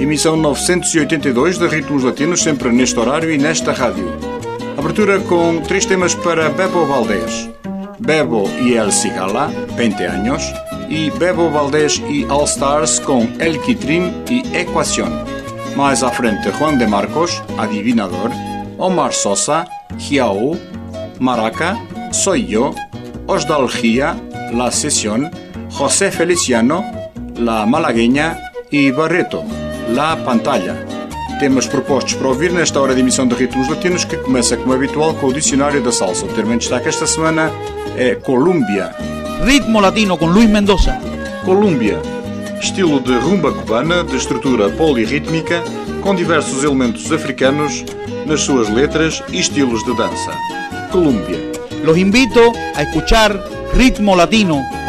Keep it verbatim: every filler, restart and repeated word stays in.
Emissão novecentos e oitenta e dois de Ritmos Latinos, sempre neste horário e nesta rádio. Abertura com três temas para Bebo Valdés. Bebo y El Cigala, vinte años, e Bebo Valdés y All Stars com El Quitrín e Equación. Mais à frente, Juan de Marcos, Adivinador, Omar Sosa, Hiao, Maraca, Soy Yo, Osdalgia, La Sesión, José Feliciano, La Malagueña e Barreto, La Pantalla. Temas propostos para ouvir nesta hora de emissão de Ritmos Latinos, que começa como habitual com o Dicionário da Salsa. O termo em destaque esta semana é Colômbia. Ritmo Latino com Luís Mendoza. Colômbia, estilo de rumba cubana, de estrutura polirrítmica, com diversos elementos africanos nas suas letras e estilos de dança. Colômbia. Los invito a escuchar Ritmo Latino